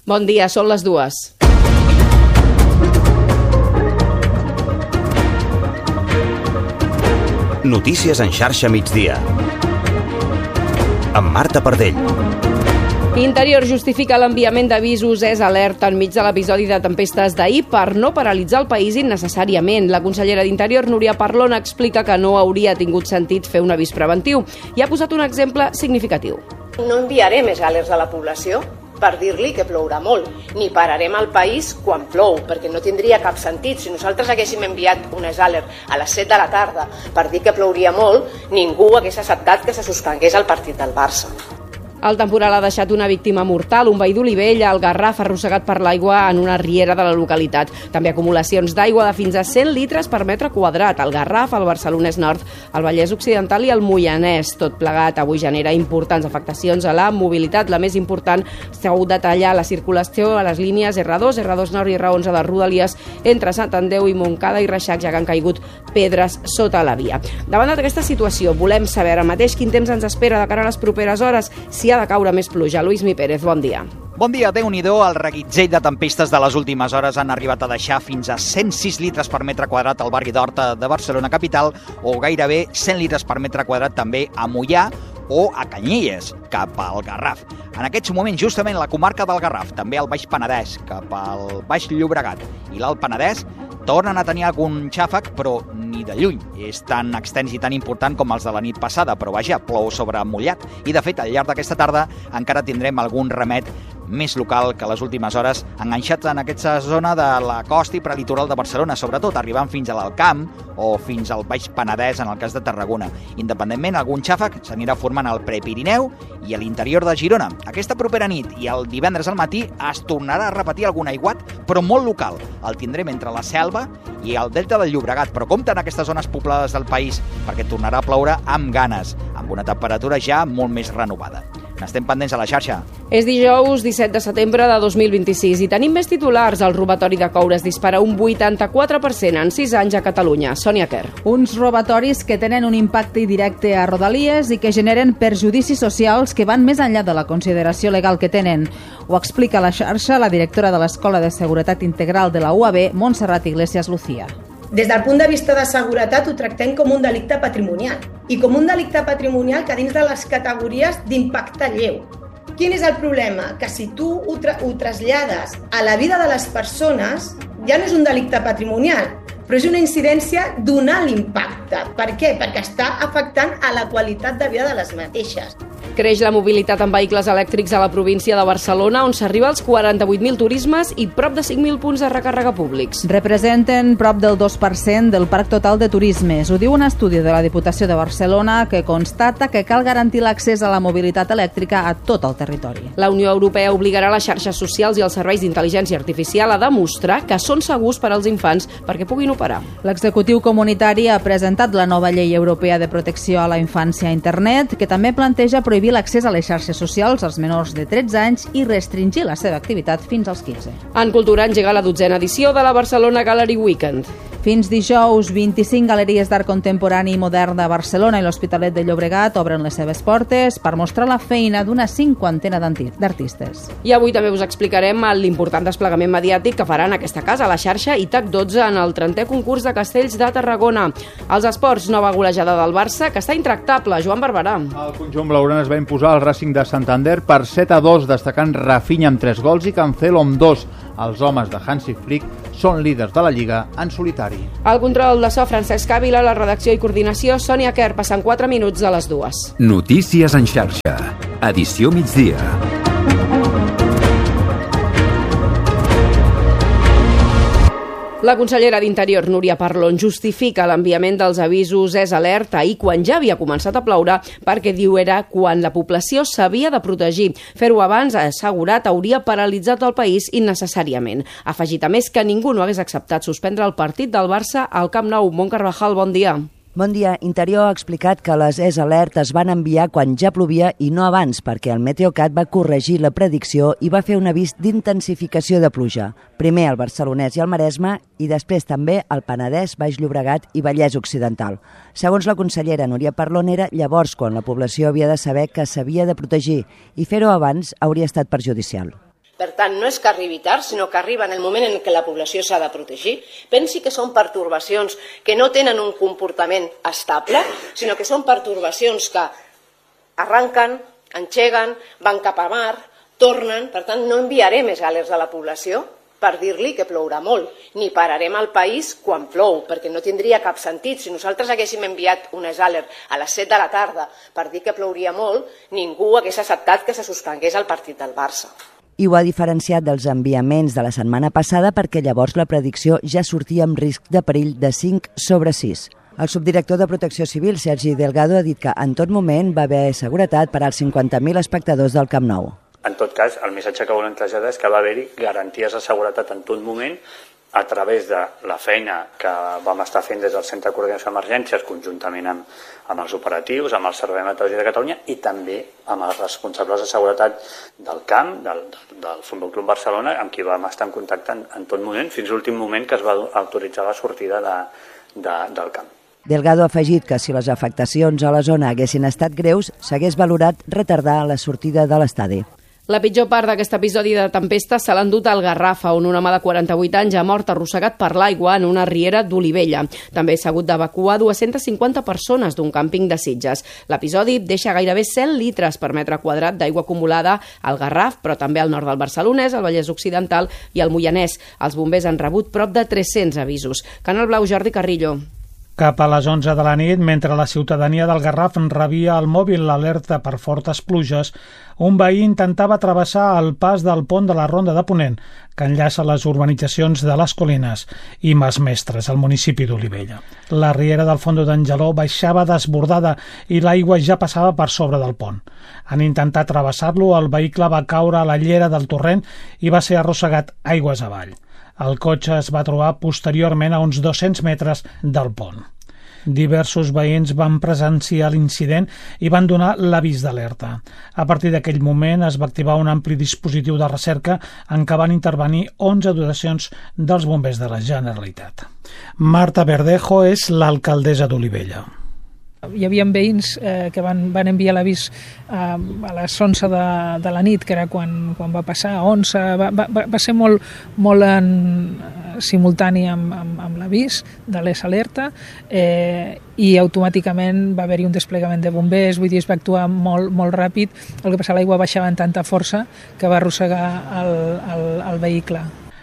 Bon dia, són les 2. Notícies en xarxa migdia. Amb Marta Pardell. Interior justifica l'enviament d'avisos alerta enmig de l'episodi de tempestes d'ahir per no paralitzar el país innecessàriament. La consellera d'Interior, Núria Parlon, explica que no hauria tingut sentit fer un avís preventiu i ha posat un exemple significatiu. No enviaré més alerts a la població per dir-li que plourà molt, ni pararem el país quan plou, perquè no tindria cap sentit. Si nosaltres haguéssim enviat unes alerts a les 7 de la tarda per dir que plouria molt, ningú hagués acceptat que se suspengués el partit del Barça. El temporal ha deixat una víctima mortal, un veí d'Olivella, al Garraf, arrossegat per l'aigua en una riera de la localitat. També acumulacions d'aigua de fins a 100 litres per metre quadrat, al Garraf, al Barcelonès Nord, al Vallès Occidental i al Moianès. Tot plegat avui genera importants afectacions a la mobilitat. La més important s'ha hagut de tallar la circulació a les línies R2, R2 Nord i R11 de Rodalies entre Sant Andreu i Montcada i Reixac, ja que han caigut pedres sota la via. Davant d'aquesta situació, volem saber ara mateix quin temps ens espera de cara a les properes hores, si ha de caure més pluja. Luismi Pérez, bon dia. Bon dia, Déu-n'hi-do. El reguitzell de tempestes de les últimes hores han arribat a deixar fins a 106 litres per metre quadrat al barri d'Horta de Barcelona capital o gairebé 100 litres per metre quadrat també a Moià o a Canyelles, cap al Garraf. En aquests moments, justament la comarca del Garraf, també al Baix Penedès, cap al Baix Llobregat i l'Alt Penedès, tornen a tenir algun xàfec, però ni de lluny. És tan extens i tan important com els de la nit passada, però vaja, plou sobre mullat. I, de fet, al llarg d'aquesta tarda encara tindrem algun remet més local que les últimes hores, enganxats en aquesta zona de la costa i prelitoral de Barcelona, sobretot arribant fins a l'Alcamp o fins al Baix Penedès, en el cas de Tarragona. Independentment, algun xàfec s'anirà formant al Prepirineu i a l'interior de Girona. Aquesta propera nit i el divendres al matí es tornarà a repetir algun aiguat, però molt local. El tindrem entre la Selva i el Delta del Llobregat, però compte en aquestes zones poblades del país, perquè tornarà a ploure amb ganes, amb una temperatura ja molt més renovada. N'estem pendents a la xarxa. És dijous 17 de setembre de 2026 i tenim més titulars. El robatori de coure es dispara un 84% en 6 anys a Catalunya. Sònia Quer. Uns robatoris que tenen un impacte directe a Rodalies i que generen perjudicis socials que van més enllà de la consideració legal que tenen. Ho explica a la xarxa la directora de l'Escola de Seguretat Integral de la UAB, Montserrat Iglesias Lucía. Des del punt de vista de seguretat ho tractem com un delicte patrimonial i com un delicte patrimonial que dins de les categories d'impacte lleu. Quin és el problema? Que si tu ho trasllades a la vida de les persones ja no és un delicte patrimonial, però és una incidència d'un alt impacte. Per què? Perquè està afectant a la qualitat de vida de les mateixes. Creix la mobilitat amb vehicles elèctrics a la província de Barcelona, on s'arriba als 48.000 turismes i prop de 5.000 punts de recàrrega públics. Representen prop del 2% del parc total de turismes. Ho diu un estudi de la Diputació de Barcelona que constata que cal garantir l'accés a la mobilitat elèctrica a tot el territori. La Unió Europea obligarà les xarxes socials i els serveis d'intel·ligència artificial a demostrar que són segurs per als infants perquè puguin operar. L'executiu comunitari ha presentat la nova llei europea de protecció a la infància a internet, que també planteja prohibir l'accés a les xarxes socials als menors de 13 anys i restringir la seva activitat fins als 15. En Cultura engega la 12a edició de la Barcelona Gallery Weekend. Fins dijous, 25 galeries d'art contemporani i modern de Barcelona i l'Hospitalet de Llobregat obren les seves portes per mostrar la feina d'una 50ena d'artistes. I avui també us explicarem l'important desplegament mediàtic que faran aquesta casa a la xarxa i TAC12 en el 30è concurs de castells de Tarragona. Els esports, nova golejada del Barça, que està intractable. Joan Barberà. El conjunt blaugrana es va imposar al Racing de Santander per 7-2, destacant Rafinha amb 3 gols i Cancelo amb 2. Els homes de Hansi Flick són líders de la Lliga en solitari. Al control de so, Francesc Ávila, la redacció i coordinació, Sònia Quer, passant 4 minuts de les 2. Notícies en xarxa. Edició migdia. La consellera d'Interior, Núria Parlon, justifica l'enviament dels avisos alerta ahir quan ja havia començat a ploure perquè diu era quan la població s'havia de protegir. Fer-ho abans, ha assegurat, hauria paralitzat el país innecessàriament. Ha afegit a més que ningú no hagués acceptat suspendre el partit del Barça al Camp Nou. Mont Carvajal, bon dia. Bon dia. Interior ha explicat que les alert es van enviar quan ja plovia i no abans, perquè el Meteocat va corregir la predicció i va fer un avís d'intensificació de pluja. Primer al Barcelonès i al Maresme i després també al Penedès, Baix Llobregat i Vallès Occidental. Segons la consellera Núria Parlon, era llavors quan la població havia de saber que s'havia de protegir i fer-ho abans hauria estat perjudicial. Per tant, no és que arribi tard, sinó que arriba en el moment en què la població s'ha de protegir. Pensi que són pertorbacions que no tenen un comportament estable, sinó que són pertorbacions que arranquen, engeguen, van cap a mar, tornen. Per tant, no enviaré més alerts a la població per dir-li que plourà molt, ni pararem el país quan plou, perquè no tindria cap sentit. Si nosaltres haguéssim enviat unes alerts a les 7 de la tarda per dir que plouria molt, ningú hagués acceptat que se suspengués el partit del Barça. I ho ha diferenciat dels enviaments de la setmana passada perquè llavors la predicció ja sortia amb risc de perill de 5/6. El subdirector de Protecció Civil, Sergi Delgado, ha dit que en tot moment va haver seguretat per als 50.000 espectadors del Camp Nou. En tot cas, el missatge que volem traslladar és que va haver-hi garanties de seguretat en tot moment a través de la feina que vam estar fent des del Centre de Coordinació d'Emergències conjuntament amb els operatius, amb el Servei Meteorològic de Catalunya i també amb els responsables de seguretat del camp, del Futbol Club Barcelona, amb qui vam estar en contacte en tot moment, fins a l'últim moment que es va autoritzar la sortida del camp. Delgado ha afegit que si les afectacions a la zona haguessin estat greus, s'hagués valorat retardar la sortida de l'estadi. La pitjor part d'aquest episodi de tempesta se l'ha endut al Garraf, on un home de 48 anys ha mort arrossegat per l'aigua en una riera d'Olivella. També s'ha hagut d'evacuar 250 persones d'un càmping de Sitges. L'episodi deixa gairebé 100 litres per metre quadrat d'aigua acumulada al Garraf, però també al nord del Barcelonès, al Vallès Occidental i al Moianès. Els bombers han rebut prop de 300 avisos. Canal Blau, Jordi Carrillo. Cap a les 11 de la nit, mentre la ciutadania del Garraf rebia al mòbil l'alerta per fortes pluges, un veí intentava travessar el pas del pont de la Ronda de Ponent, que enllaça les urbanitzacions de les Colines i Mas Mestres, al municipi d'Olivella. La riera del Fondo d'Angeló baixava desbordada i l'aigua ja passava per sobre del pont. En intentar travessar-lo, el vehicle va caure a la llera del torrent i va ser arrossegat aigües avall. El cotxe es va trobar posteriorment a uns 200 metres del pont. Diversos veïns van presenciar l'incident i van donar l'avís d'alerta. A partir d'aquell moment es va activar un ampli dispositiu de recerca en què van intervenir 11 dotacions dels bombers de la Generalitat. Marta Verdejo és l'alcaldessa d'Olivella. Hi havia veïns que van enviar l'avís a les 11 de la nit, que era quan va passar, 11, va ser molt simultani amb l'avís de les alerta i automàticament va haver-hi un desplegament de bombers, vull dir, es va actuar molt ràpid. El que passa, l'aigua baixava amb tanta força que va arrossegar el vehicle.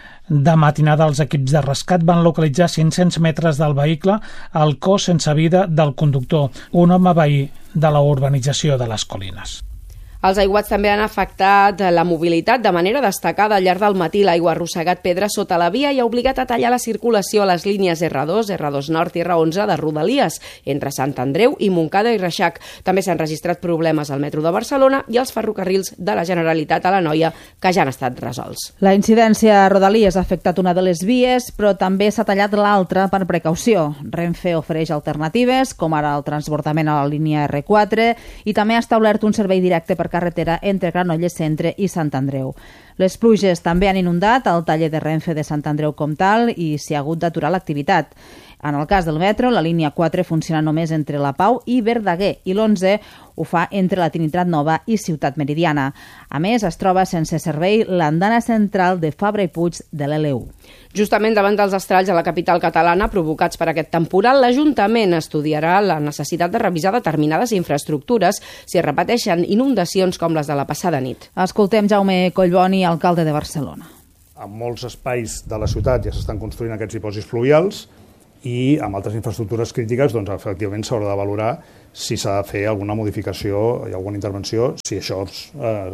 De matinada, els equips de rescat van localitzar 500 metres del vehicle el cos sense vida del conductor, un home veí de la urbanització de les Colines. Els aiguats també han afectat la mobilitat de manera destacada al llarg del matí. L'aigua ha arrossegat pedres sota la via i ha obligat a tallar la circulació a les línies R2, R2 Nord i R11 de Rodalies, entre Sant Andreu i Montcada i Reixac. També s'han registrat problemes al metro de Barcelona i als ferrocarrils de la Generalitat a l'Anoia, que ja han estat resolts. La incidència a Rodalies ha afectat una de les vies, però també s'ha tallat l'altra per precaució. Renfe ofereix alternatives, com ara el transbordament a la línia R4, i també ha establert un servei directe per carretera entre Granollers Centre i Sant Andreu. Les pluges també han inundat el taller de Renfe de Sant Andreu Comtal i s'hi ha hagut d'aturar l'activitat. En el cas del metro, la línia 4 funciona només entre La Pau i Verdaguer i l'11 ho fa entre la Trinitat Nova i Ciutat Meridiana. A més, es troba sense servei l'andana central de Fabra i Puig de l'L1. Justament davant dels estralls a la capital catalana provocats per aquest temporal, l'Ajuntament estudiarà la necessitat de revisar determinades infraestructures si es repeteixen inundacions com les de la passada nit. Escoltem Jaume Collboni, alcalde de Barcelona. En molts espais de la ciutat ja s'estan construint aquests dipòsits fluvials i amb altres infraestructures crítiques, doncs, efectivament s'haurà de valorar si s'ha de fer alguna modificació i alguna intervenció, si això es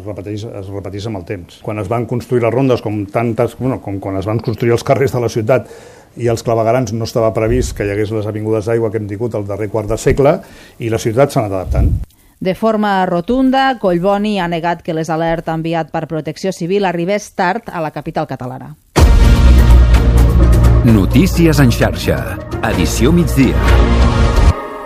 repeteix amb el temps. Quan es van construir les rondes, com quan es van construir els carrers de la ciutat i els claveguerams, no estava previst que hi hagués les avingudes d'aigua que hem tingut al darrer quart de segle i la ciutat s'ha anat adaptant. De forma rotunda, Collboni ha negat que les alertes enviat per Protecció Civil arribés tard a la capital catalana. Notícies en xarxa. Edició migdia.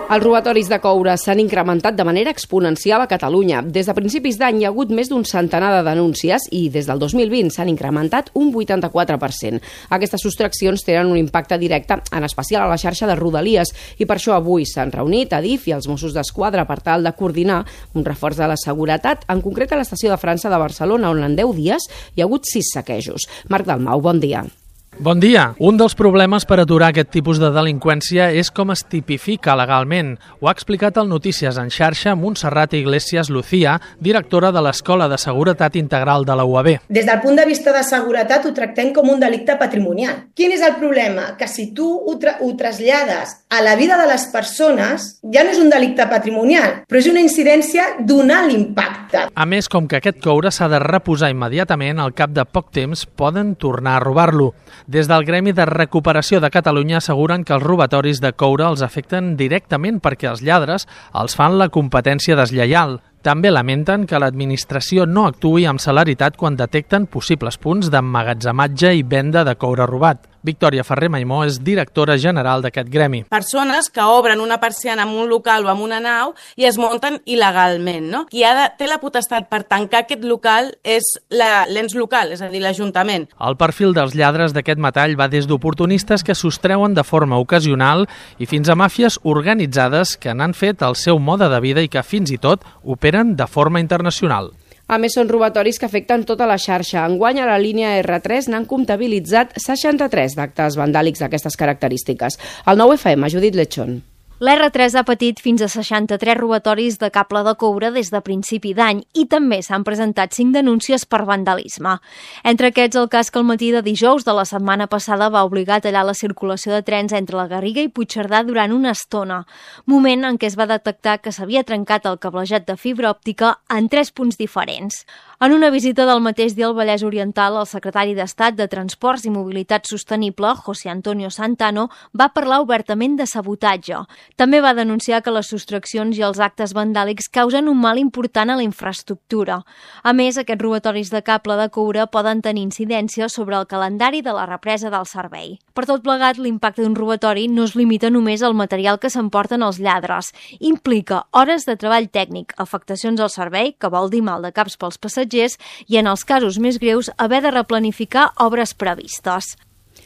Els robatoris de coure s'han incrementat de manera exponencial a Catalunya. Des de principis d'any hi ha hagut més d'un centenar de denúncies i des del 2020 s'han incrementat un 84%. Aquestes sostraccions tenen un impacte directe, en especial a la xarxa de Rodalies, i per això avui s'han reunit Adif i els Mossos d'Esquadra per tal de coordinar un reforç de la seguretat, en concret a l'estació de França de Barcelona, on en 10 dies hi ha hagut 6 saquejos. Marc Dalmau, bon dia. Bon dia. Un dels problemes per aturar aquest tipus de delinqüència és com es tipifica legalment. Ho ha explicat al Notícies en xarxa Montserrat Iglesias Lucía, directora de l'Escola de Seguretat Integral de la UAB. Des del punt de vista de seguretat ho tractem com un delicte patrimonial. Quin és el problema? Que si tu ho trasllades a la vida de les persones, ja no és un delicte patrimonial, però és una incidència d'un alt impacte. A més, com que aquest coure s'ha de reposar immediatament, al cap de poc temps poden tornar a robar-lo. Des del Gremi de Recuperació de Catalunya asseguren que els robatoris de coure els afecten directament perquè els lladres els fan la competència deslleial. També lamenten que l'administració no actuï amb celeritat quan detecten possibles punts d'emmagatzematge i venda de coure robat. Victòria Ferrer Maimó és directora general d'aquest gremi. Persones que obren una persiana en un local o en una nau i es munten il·legalment, no? Qui té la potestat per tancar aquest local és l'ens local, és a dir, l'Ajuntament. El perfil dels lladres d'aquest metall va des d'oportunistes que sostreuen de forma ocasional i fins a màfies organitzades que n'han fet el seu mode de vida i que fins i tot operen de forma internacional. A més, són robatoris que afecten tota la xarxa. Enguany, a la línia R3 n'han comptabilitzat 63 d'actes vandàlics d'aquestes característiques. El 9FM, Judit Lechón. L'R3 ha patit fins a 63 robatoris de cable de coure des de principi d'any i també s'han presentat 5 denúncies per vandalisme. Entre aquests, el cas que el matí de dijous de la setmana passada va obligar a tallar la circulació de trens entre la Garriga i Puigcerdà durant una estona, moment en què es va detectar que s'havia trencat el cablejat de fibra òptica en 3 punts diferents. En una visita del mateix dia al Vallès Oriental, el secretari d'Estat de Transports i Mobilitat Sostenible, José Antonio Santano, va parlar obertament de sabotatge. També va denunciar que les sostraccions i els actes vandàlics causen un mal important a la infraestructura. A més, aquests robatoris de cable de coure poden tenir incidència sobre el calendari de la represa del servei. Per tot plegat, l'impacte d'un robatori no es limita només al material que s'emporten els lladres. Implica hores de treball tècnic, afectacions al servei, que vol dir mal de caps pels passatgers, i en els casos més greus haver de replanificar obres previstes.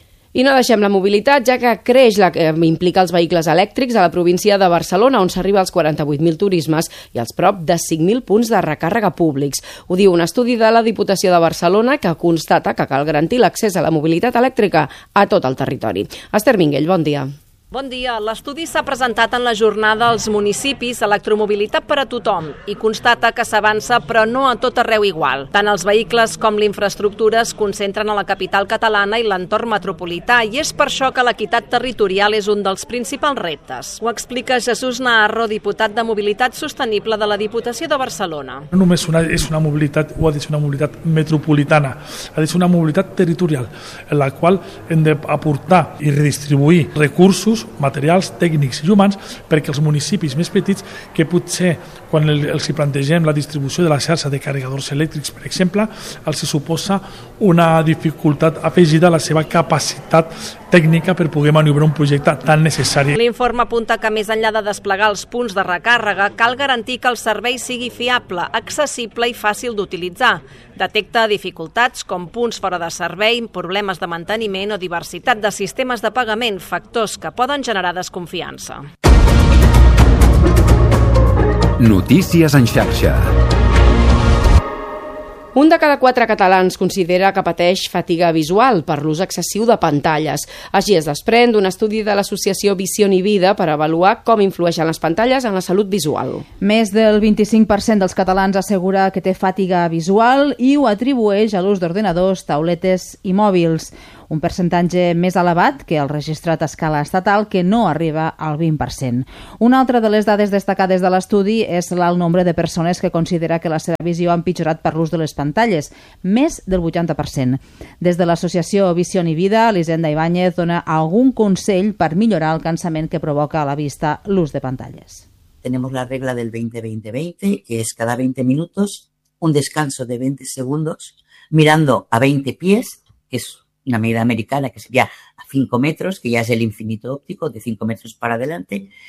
I no deixem la mobilitat, ja que creix la que implica els vehicles elèctrics a la província de Barcelona, on s'arriba als 48.000 turismes i als prop de 5.000 punts de recàrrega públics. Ho diu un estudi de la Diputació de Barcelona que constata que cal garantir l'accés a la mobilitat elèctrica a tot el territori. Esther Minguell, bon dia. Bon dia. L'estudi s'ha presentat en la jornada als municipis Electromobilitat per a tothom i constata que s'avança però no a tot arreu igual. Tant els vehicles com l'infraestructura es concentren a la capital catalana i l'entorn metropolità i és per això que l'equitat territorial és un dels principals reptes. Ho explica Jesús Naharro, diputat de Mobilitat Sostenible de la Diputació de Barcelona. No només és una mobilitat, o ha de ser una mobilitat metropolitana, ha de ser una mobilitat territorial, en la qual hem d'aportar i redistribuir recursos materials, tècnics i humans perquè els municipis més petits, que potser quan els hi plantegem la distribució de la xarxa de carregadors elèctrics, per exemple, els suposa una dificultat afegida a la seva capacitat tècnica per poder maniobrar un projecte tan necessari. L'informe apunta que més enllà de desplegar els punts de recàrrega, cal garantir que el servei sigui fiable, accessible i fàcil d'utilitzar. Detecta dificultats com punts fora de servei, problemes de manteniment o diversitat de sistemes de pagament, factors que poden generar desconfiança. Notícies en xarxa. Un de cada 4 catalans considera que pateix fatiga visual per l'ús excessiu de pantalles. Així es desprèn d'un estudi de l'associació Vision i Vida per avaluar com influeixen les pantalles en la salut visual. Més del 25% dels catalans assegura que té fatiga visual i ho atribueix a l'ús d'ordinadors, tauletes i mòbils. Un percentatge més elevat que el registrat a escala estatal, que no arriba al 20%. Una altra de les dades destacades de l'estudi és l'alt nombre de persones que considera que la seva visió ha empitjorat per l'ús de les pantalles, més del 80%. Des de l'associació Vision i Vida, Elisenda Ibáñez dona algun consell per millorar el cansament que provoca a la vista l'ús de pantalles. Tenemos la regla del 20-20-20, que es cada 20 minutos un descanso de 20 segundos mirando a 20 pies, que es una medida americana que sería a 5 metros, que ya es el infinito óptico, de 5 metros para adelante,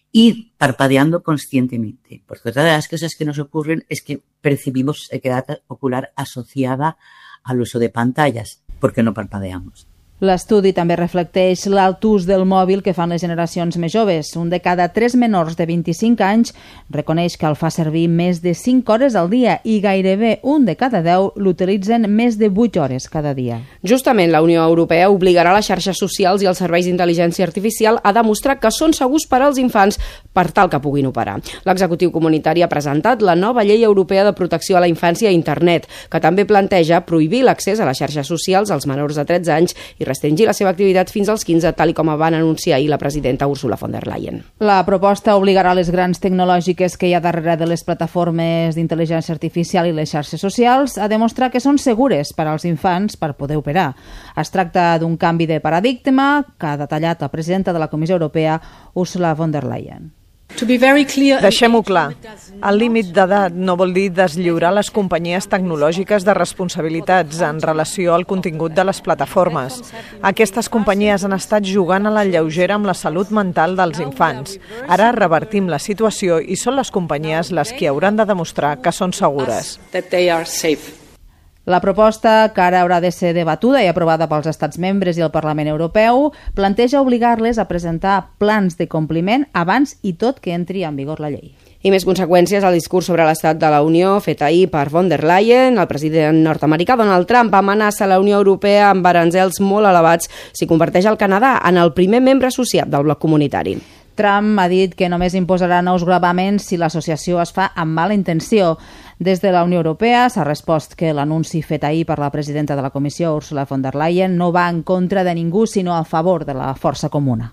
y parpadeando conscientemente. Porque otra de las cosas que nos ocurren es que percibimos sequedad ocular asociada al uso de pantallas, porque no parpadeamos. L'estudi també reflecteix l'alt ús del mòbil que fan les generacions més joves. Un de cada 3 menors de 25 anys reconeix que el fa servir més de 5 hores al dia i gairebé un de cada 10 l'utilitzen més de 8 hores cada dia. Justament la Unió Europea obligarà les xarxes socials i els serveis d'intel·ligència artificial a demostrar que són segurs per als infants per tal que puguin operar. L'executiu comunitari ha presentat la nova llei europea de protecció a la infància a internet, que també planteja prohibir l'accés a les xarxes socials als menors de 13 anys i restringir la seva activitat fins als 15, tal com van anunciar ahir la presidenta Ursula von der Leyen. La proposta obligarà les grans tecnològiques que hi ha darrere de les plataformes d'intel·ligència artificial i les xarxes socials a demostrar que són segures per als infants per poder operar. Es tracta d'un canvi de paradigma que ha detallat la presidenta de la Comissió Europea, Ursula von der Leyen. Deixem-ho clar. El límit d'edat no vol dir deslliurar les companyies tecnològiques de responsabilitats en relació al contingut de les plataformes. Aquestes companyies han estat jugant a la lleugera amb la salut mental dels infants. Ara revertim la situació i són les companyies les que hauran de demostrar que són segures. La proposta, que ara haurà de ser debatuda i aprovada pels Estats membres i el Parlament Europeu, planteja obligar-les a presentar plans de compliment abans i tot que entri en vigor la llei. I més conseqüències al discurs sobre l'estat de la Unió fet ahir per von der Leyen. El president nord-americà Donald Trump amenaça la Unió Europea amb aranzels molt elevats si converteix el Canadà en el primer membre associat del bloc comunitari. Trump ha dit que només imposarà nous gravaments si l'associació es fa amb mala intenció. Des de la Unió Europea s'ha respost que l'anunci fet ahir per la presidenta de la Comissió, Ursula von der Leyen, no va en contra de ningú, sinó a favor de la força comuna.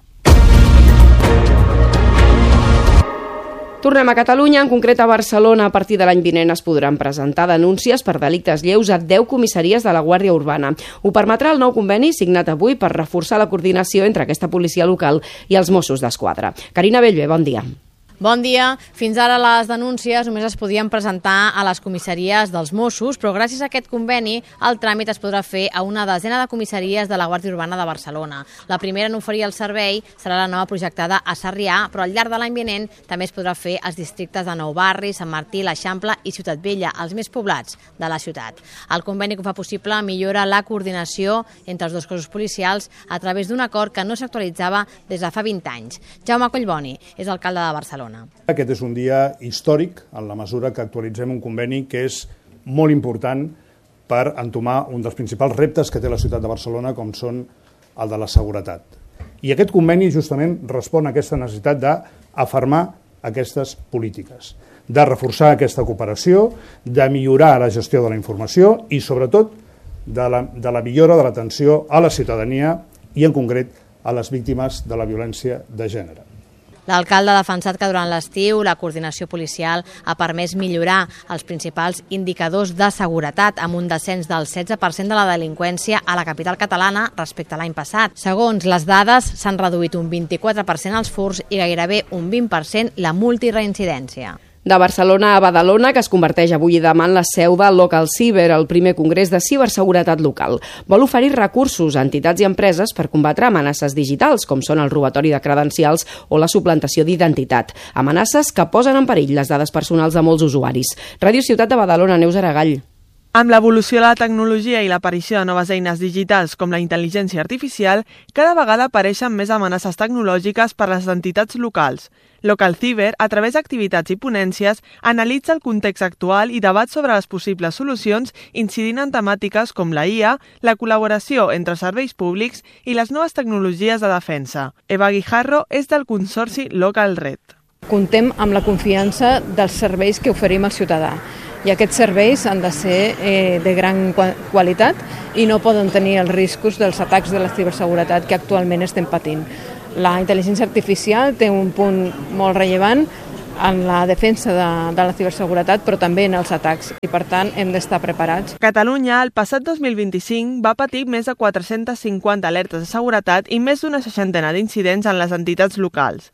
Tornem a Catalunya, en concret a Barcelona. A partir de l'any vinent es podran presentar denúncies per delictes lleus a 10 comissaries de la Guàrdia Urbana. Ho permetrà el nou conveni signat avui per reforçar la coordinació entre aquesta policia local i els Mossos d'Esquadra. Carina Bellver, bon dia. Bon dia. Fins ara les denúncies només es podien presentar a les comissaries dels Mossos, però gràcies a aquest conveni el tràmit es podrà fer a una desena de comissaries de la Guàrdia Urbana de Barcelona. La primera en oferir el servei serà la nova projectada a Sarrià, però al llarg de l'any vinent també es podrà fer als districtes de Nou Barri, Sant Martí, l'Eixample i Ciutat Vella, els més poblats de la ciutat. El conveni que ho fa possible millora la coordinació entre els dos cossos policials a través d'un acord que no s'actualitzava des de fa 20 anys. Jaume Collboni és alcalde de Barcelona. Aquest és un dia històric en la mesura que actualitzem un conveni que és molt important per entomar un dels principals reptes que té la ciutat de Barcelona, com són el de la seguretat. I aquest conveni justament respon a aquesta necessitat d'afermar aquestes polítiques, de reforçar aquesta cooperació, de millorar la gestió de la informació i, sobretot, de la millora de l'atenció a la ciutadania i, en concret, a les víctimes de la violència de gènere. L'alcalde ha defensat que durant l'estiu la coordinació policial ha permès millorar els principals indicadors de seguretat amb un descens del 16% de la delinqüència a la capital catalana respecte a l'any passat. Segons les dades, s'han reduït un 24% els furts i gairebé un 20% la multireincidència. De Barcelona a Badalona, que es converteix avui i demà en la seu del Local Cyber, el primer congrés de ciberseguretat local. Vol oferir recursos a entitats i empreses per combatre amenaces digitals, com són el robatori de credencials o la suplantació d'identitat. Amenaces que posen en perill les dades personals de molts usuaris. Ràdio Ciutat de Badalona, Neus Aragall. Amb l'evolució de la tecnologia i l'aparició de noves eines digitals com la intel·ligència artificial, cada vegada apareixen més amenaces tecnològiques per a les entitats locals. Local Cyber, a través d'activitats i ponències, analitza el context actual i debat sobre les possibles solucions incidint en temàtiques com la IA, la col·laboració entre serveis públics i les noves tecnologies de defensa. Eva Guijarro és del consorci Local Red. Contem amb la confiança dels serveis que oferim al ciutadà. I aquests serveis han de ser de gran qualitat i no poden tenir els riscos dels atacs de la ciberseguretat que actualment estem patint. La intel·ligència artificial té un punt molt rellevant en la defensa de la ciberseguretat, però també en els atacs, i per tant hem d'estar preparats. Catalunya, el passat 2025, va patir més de 450 alertes de seguretat i més d'una 60 d'incidents en les entitats locals.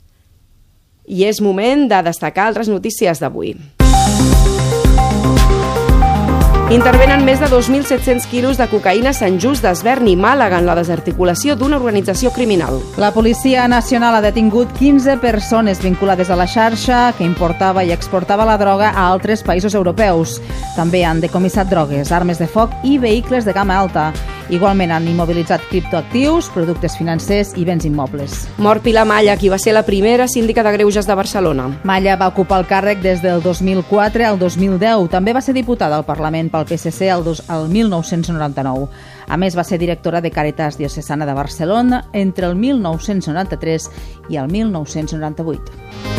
I és moment de destacar altres notícies d'avui. Intervenen més de 2.700 quilos de cocaïna a Sant Just d'Esvern i Màlaga en la desarticulació d'una organització criminal. La Policia Nacional ha detingut 15 persones vinculades a la xarxa que importava i exportava la droga a altres països europeus. També han decomissat drogues, armes de foc i vehicles de gamma alta. Igualment han immobilitzat criptoactius, productes financers i béns immobles. Mor Pilar Malla, qui va ser la primera síndica de Greuges de Barcelona. Malla va ocupar el càrrec des del 2004 al 2010. També va ser diputada al Parlament pel PSC al 1999. A més, va ser directora de Càritas Diocesana de Barcelona entre el 1993 i el 1998.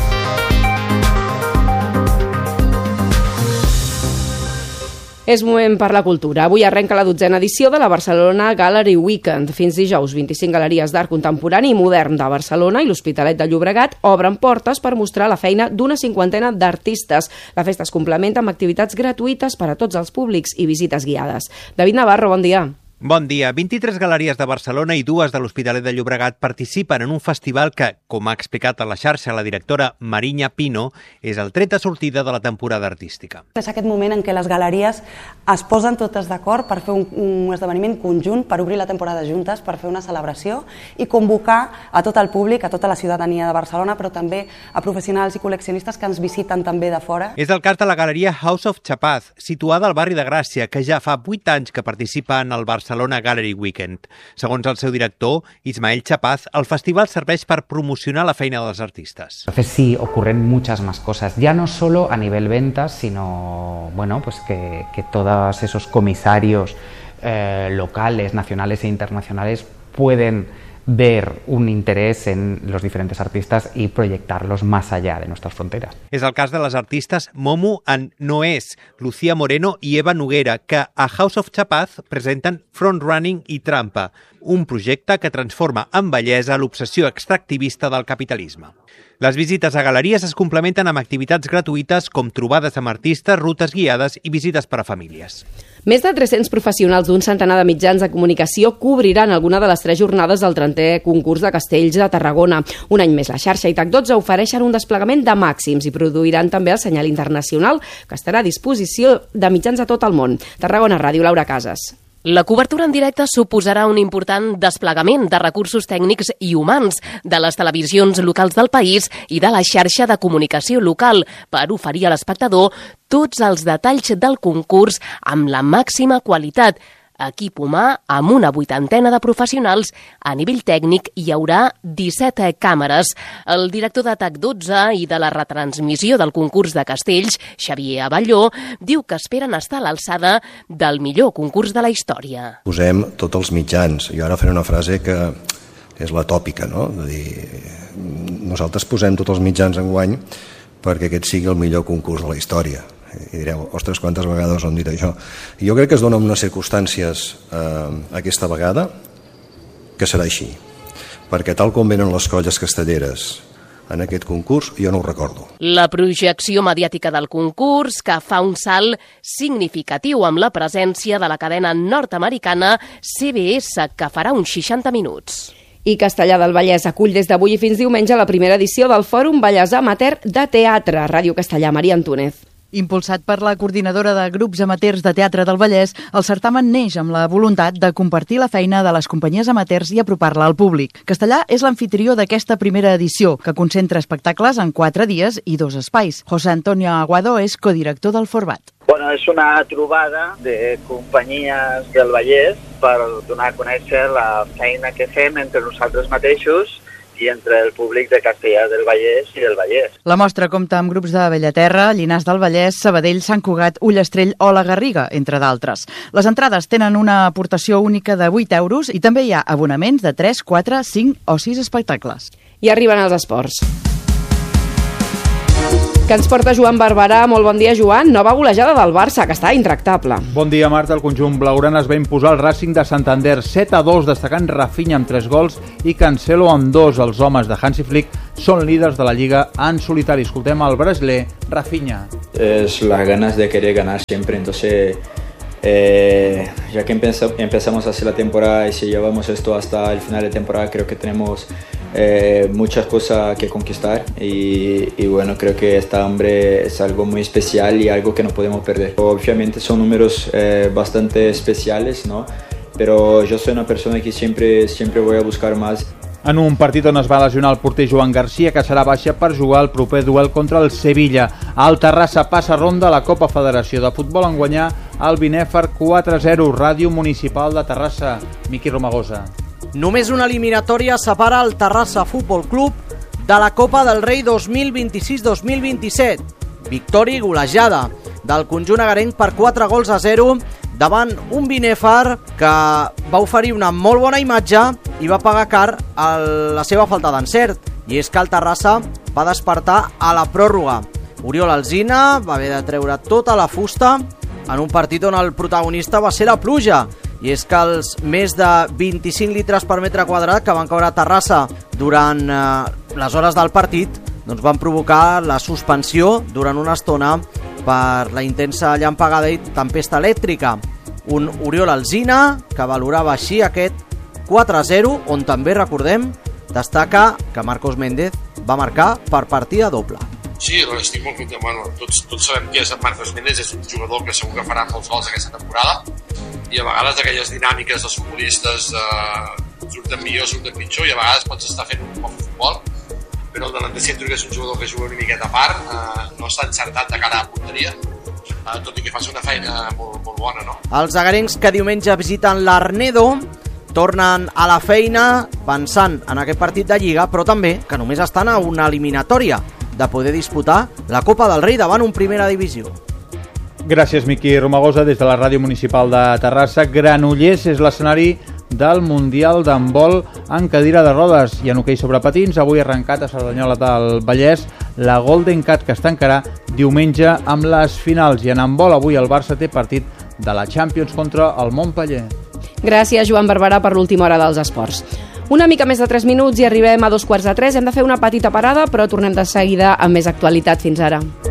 És moment per la cultura. Avui arrenca la 12a edició de la Barcelona Gallery Weekend. Fins dijous, 25 galeries d'art contemporani i modern de Barcelona i l'Hospitalet de Llobregat obren portes per mostrar la feina d'una 50ena d'artistes. La festa es complementa amb activitats gratuïtes per a tots els públics i visites guiades. David Navarro, bon dia. Bon dia. 23 galeries de Barcelona i 2 de l'Hospitalet de Llobregat participen en un festival que, com ha explicat a la xarxa la directora Mariña Pino, és el tret de sortida de la temporada artística. És aquest moment en què les galeries es posen totes d'acord per fer un esdeveniment conjunt, per obrir la temporada juntes, per fer una celebració i convocar a tot el públic, a tota la ciutadania de Barcelona, però també a professionals i col·leccionistes que ens visiten també de fora. És el cas de la galeria House of Chapaz, situada al barri de Gràcia, que ja fa 8 anys que participa en el Barcelona Gallery Weekend. Segons el seu director, Ismael Chapaz, el festival serveix per promocionar la feina dels artistes. Entonces sí, ocurren muchas más cosas, ya no solo a nivel ventas, sino pues que todos esos comisarios locales, nacionales e internacionales pueden ver un interés en los diferentes artistas y proyectarlos más allá de nuestras fronteras. És el cas de les artistes Momo and Noés, Lucía Moreno i Eva Noguera, que a House of Chapaz presenten Frontrunning i Trampa, un projecte que transforma en bellesa l'obsessió extractivista del capitalisme. Les visites a galeries es complementen amb activitats gratuïtes com trobades amb artistes, rutes guiades i visites per a famílies. Més de 300 professionals d'un centenar de mitjans de comunicació cobriran alguna de les 3 jornades del 30è concurs de Castells de Tarragona. Un any més, la xarxa i TAC12 ofereixen un desplegament de màxims i produiran també el senyal internacional que estarà a disposició de mitjans a tot el món. Tarragona Ràdio, Laura Casas. La cobertura en directe suposarà un important desplegament de recursos tècnics i humans de les televisions locals del país i de la xarxa de comunicació local per oferir a l'espectador tots els detalls del concurs amb la màxima qualitat. Equip humà amb una 80ena de professionals. A nivell tècnic hi haurà 17 càmeres. El director de TAC12 i de la retransmissió del concurs de Castells, Xavier Abelló, diu que esperen estar a l'alçada del millor concurs de la història. Posem tots els mitjans. Jo ara faré una frase que és la tòpica, no? De dir, nosaltres posem tots els mitjans enguany perquè aquest sigui el millor concurs de la història. I direu, ostres, quantes vegades han dit això? Jo crec que es dona unes circumstàncies aquesta vegada que serà així, perquè tal com venen les colles castelleres en aquest concurs, jo no ho recordo. La projecció mediàtica del concurs, que fa un salt significatiu amb la presència de la cadena nord-americana CBS, que farà uns 60 minuts. I Castellar del Vallès acull des d'avui i fins diumenge la primera edició del Fòrum Vallèsà Amateur de Teatre. Ràdio Castellà, Maria Antúnez. Impulsat per la coordinadora de grups amateurs de teatre del Vallès, el certamen neix amb la voluntat de compartir la feina de les companyies amateurs i apropar-la al públic. Castellà és l'amfitrió d'aquesta primera edició, que concentra espectacles en 4 dies i 2 espais. José Antonio Aguado és codirector del Forbat. Bueno, és una trobada de companyies del Vallès per donar a conèixer la feina que fem entre nosaltres mateixos i entre el públic de Castellar del Vallès i del Vallès. La mostra compta amb grups de Bellaterra, Llinars del Vallès, Sabadell, Sant Cugat, Ullastrell o la Garriga, entre d'altres. Les entrades tenen una aportació única de 8 euros i també hi ha abonaments de 3, 4, 5 o 6 espectacles. I arriben els esports. Que ens porta Joan Barberà. Molt bon dia, Joan. Nova golejada del Barça, que està intractable. Bon dia, Marta. El conjunt blaugrana es va imposar al Racing de Santander 7-2, destacant Rafinha amb 3 gols i Cancelo amb 2. Els homes de Hansi Flick són líders de la Lliga en solitari. Escoltem el brasiler Rafinha. Es las ganas de querer ganar siempre, entonces Ya que empezamos así la temporada y si llevamos esto hasta el final de temporada, creo que tenemos muchas cosas que conquistar y bueno, creo que esta hambre es algo muy especial y algo que no podemos perder. Obviamente son números bastante especiales, ¿no? Pero yo soy una persona que siempre voy a buscar más. En un partit on es va lesionar el porter Joan Garcia, que serà baixa per jugar el proper duel contra el Sevilla. El Terrassa passa ronda a la Copa Federació de Futbol en guanyar el Binèfar 4-0. Ràdio Municipal de Terrassa. Miqui Romagosa. Només una eliminatòria separa el Terrassa Futbol Club de la Copa del Rei 2026-2027. Victòria i golejada del conjunt agarenc per 4-0 davant un Binèfar que va oferir una molt bona imatge i va pagar car la seva falta d'encert. I és que el Terrassa va despertar a la pròrroga. Oriol Alsina va haver de treure tota la fusta en un partit on el protagonista va ser la pluja. I és que els més de 25 litres per metre quadrat que van caure a Terrassa durant les hores del partit doncs van provocar la suspensió durant una estona per la intensa llampegada i tempesta elèctrica. Un Oriol Alsina que valorava així aquest 4-0, on també, recordem, destaca que Marcos Méndez va marcar per partida doble. Sí, estic molt content. Bueno, tots sabem qui és en Marcos Méndez, és un jugador que segur que farà molts gols aquesta temporada i a vegades aquelles dinàmiques dels futbolistes surten millor, surten pitjor i a vegades pots estar fent un bon futbol, però el delanter centre, que és un jugador que juga una miqueta a part, no està encertat de cara a porteria, tot i que faci una feina molt bona, no? Els agarencs que diumenge visiten l'Arnedo tornen a la feina pensant en aquest partit de Lliga, però també que només estan a una eliminatòria de poder disputar la Copa del Rei davant un Primera Divisió. Gràcies, Miqui Romagosa, des de la Ràdio Municipal de Terrassa. Granollers és l'escenari del Mundial d'handbol en cadira de rodes i en hoquei sobre patins. Avui ha arrencat a Cerdanyola del Vallès la Golden Cat, que es tancarà diumenge amb les finals. I en handbol avui el Barça té partit de la Champions contra el Montpeller. Gràcies, Joan Barberà, per l'última hora dels esports. Una mica més de 3 minuts i arribem a 2:45. Hem de fer una petita parada, però tornem de seguida amb més actualitat. Fins ara.